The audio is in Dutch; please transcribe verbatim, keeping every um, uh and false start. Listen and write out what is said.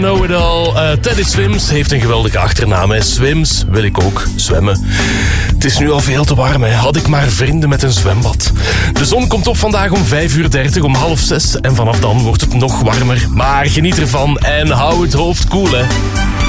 Know it all. Uh, Teddy Swims heeft een geweldige achternaam. Hè. Swims wil ik ook zwemmen. Het is nu al veel te warm. Hè. Had ik maar vrienden met een zwembad. De zon komt op vandaag om vijf uur dertig, om half zes. En vanaf dan wordt het nog warmer. Maar geniet ervan en hou het hoofd koel, hè.